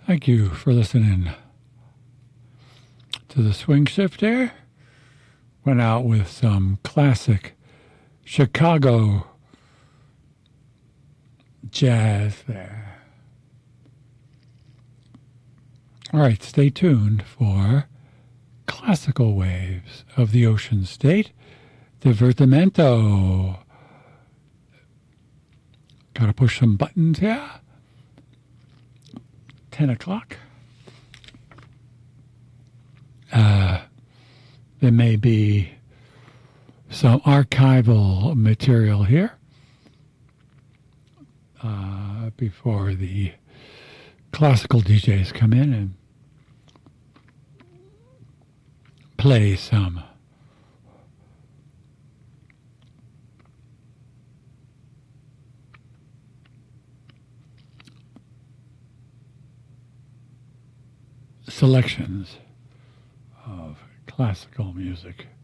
Thank you for listening to the Swing Shift there. Went out with some classic Chicago jazz there. All right, stay tuned for Classical Waves of the Ocean State, Divertimento. Gotta push some buttons here. 10 o'clock. There may be some archival material here before the classical DJs come in and play some selections of classical music.